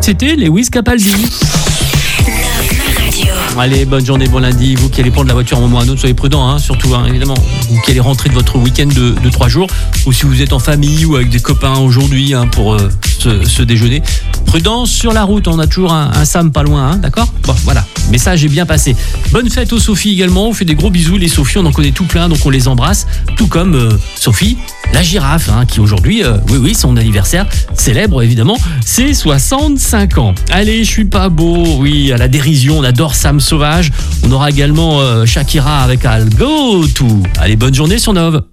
C'était Lewis Capaldi. Allez, bonne journée, bon lundi. Vous qui allez prendre la voiture à un moment ou à un autre, soyez prudents, hein, surtout, hein, évidemment. Vous qui allez rentrer de votre week-end de 3 jours, ou si vous êtes en famille ou avec des copains aujourd'hui pour ce déjeuner. Prudence sur la route, on a toujours un Sam pas loin, hein, d'accord ? Bon, voilà, le message est bien passé. Bonne fête aux Sophie également, on fait des gros bisous. Les Sophie, on en connaît tout plein, donc on les embrasse. Tout comme Sophie, la girafe, hein, qui aujourd'hui, son anniversaire célèbre évidemment ses 65 ans. Allez, je suis pas beau, oui, à la dérision, on adore Sam Sauvage. On aura également Shakira avec I'll Go To. Allez, bonne journée sur Nove.